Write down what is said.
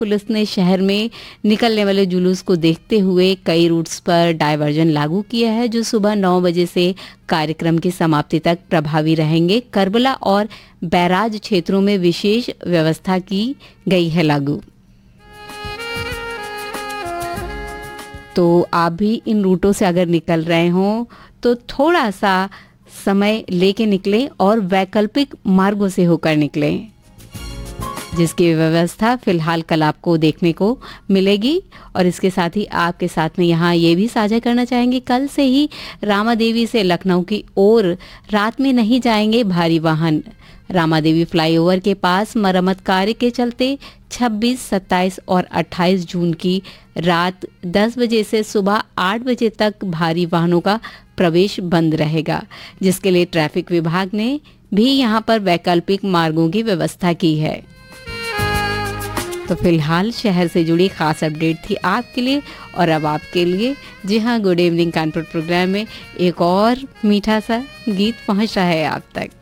Police ने शहर में निकलने वाले जुलूस को देखते हुए कई रूट्स पर डायवर्जन लागू किया है, जो सुबह 9 बजे से कार्यक्रम की समाप्ति तक प्रभावी रहेंगे। करबला और बैराज क्षेत्रों में विशेष व्यवस्था की गई है लागू। तो आप भी इन रूटों से अगर निकल रहे हों तो थोड़ा सा समय लेके निकलें और वैकल्पिक मार्गों से होकर निकलें, जिसकी व्यवस्था फिलहाल कल आपको देखने को मिलेगी। और इसके साथ ही आपके साथ में यहाँ ये भी साझा करना चाहेंगे, कल से ही रामादेवी से लखनऊ की ओर रात में नहीं जाएंगे भारी वाहन। रामादेवी फ्लाईओवर के पास मरम्मत कार्य के चलते 26, 27 और 28 जून की रात 10 बजे से सुबह 8 बजे तक भारी वाहनों का प्रवेश बंद रहेगा, जिसके लिए ट्रैफिक विभाग ने भी यहाँ पर वैकल्पिक मार्गों की व्यवस्था की है। तो फिलहाल शहर से जुड़ी खास अपडेट थी आपके लिए और अब आपके लिए। जी हाँ, गुड इवनिंग कानपुर प्रोग्राम में एक और मीठा सा गीत पहुंच रहा है आप तक।